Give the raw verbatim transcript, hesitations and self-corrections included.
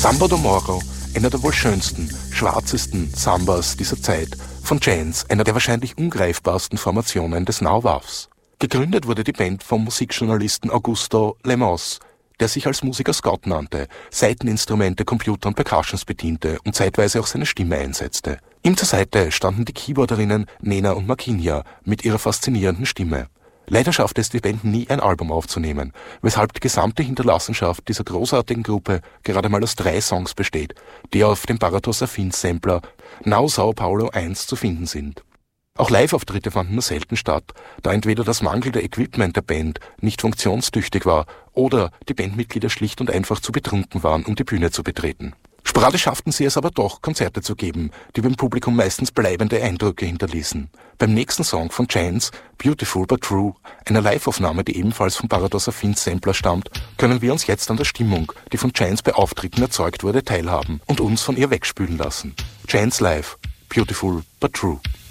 Samba do Moro, einer der wohl schönsten, schwarzesten Sambas dieser Zeit, von Chance, einer der wahrscheinlich ungreifbarsten Formationen des Now-Wavs. Gegründet wurde die Band vom Musikjournalisten Augusto Lemos, der sich als Musiker Scott nannte, Saiteninstrumente, Computer und Percussions bediente und zeitweise auch seine Stimme einsetzte. Ihm zur Seite standen die Keyboarderinnen Nena und Marquinhos mit ihrer faszinierenden Stimme. Leider schaffte es die Band nie, ein Album aufzunehmen, weshalb die gesamte Hinterlassenschaft dieser großartigen Gruppe gerade mal aus drei Songs besteht, die auf dem Paradox Affins Sampler Now Sao Paulo eins zu finden sind. Auch Live-Auftritte fanden nur selten statt, da entweder das mangelnde Equipment der Band nicht funktionstüchtig war oder die Bandmitglieder schlicht und einfach zu betrunken waren, um die Bühne zu betreten. Sporadisch schafften sie es aber doch, Konzerte zu geben, die beim Publikum meistens bleibende Eindrücke hinterließen. Beim nächsten Song von Chance, Beautiful but True, einer Live-Aufnahme, die ebenfalls vom Paradox Affins Sampler stammt, können wir uns jetzt an der Stimmung, die von Chance bei Auftritten erzeugt wurde, teilhaben und uns von ihr wegspülen lassen. Chance live, Beautiful but True.